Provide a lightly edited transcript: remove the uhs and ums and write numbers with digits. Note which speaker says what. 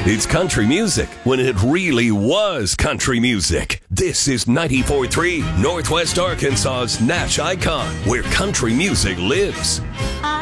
Speaker 1: It's country music when it really was country music. This is 94.3 Northwest Arkansas's Nash Icon, where country music lives.